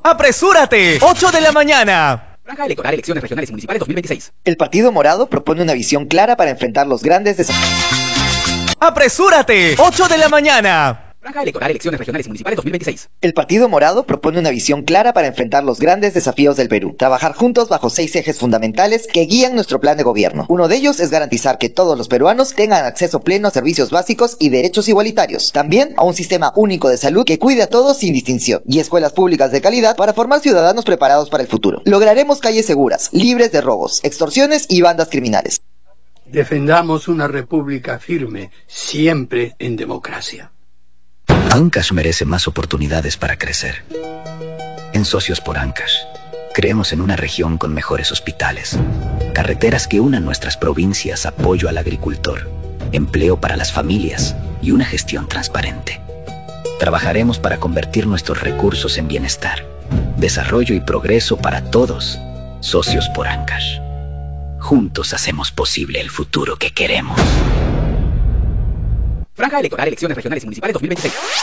¡Apresúrate! 8 de la mañana. Franja electoral, elecciones regionales y municipales 2026. El Partido Morado propone una visión clara para enfrentar los grandes desafíos. ¡Apresúrate! 8 de la mañana. Franja electoral, elecciones regionales y municipales 2026. El Partido Morado propone una visión clara para enfrentar los grandes desafíos del Perú. Trabajar juntos bajo 6 ejes fundamentales que guían nuestro plan de gobierno. Uno de ellos es garantizar que todos los peruanos tengan acceso pleno a servicios básicos y derechos igualitarios. También a un sistema único de salud que cuide a todos sin distinción. Y escuelas públicas de calidad para formar ciudadanos preparados para el futuro. Lograremos calles seguras, libres de robos, extorsiones y bandas criminales. Defendamos una república firme, siempre en democracia. Ancash merece más oportunidades para crecer. En Socios por Ancash, creemos en una región con mejores hospitales, carreteras que unan nuestras provincias, apoyo al agricultor, empleo para las familias y una gestión transparente. Trabajaremos para convertir nuestros recursos en bienestar, desarrollo y progreso para todos. Socios por Ancash. Juntos hacemos posible el futuro que queremos. Franja electoral, elecciones regionales y municipales 2026.